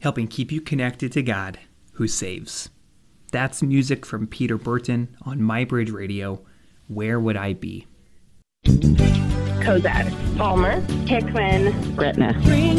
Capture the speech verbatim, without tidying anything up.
helping keep you connected to God, who saves. That's music from Peter Burton on MyBridge Radio, Where Would I Be? Cozad, Palmer, Hickman, Gretna. Bring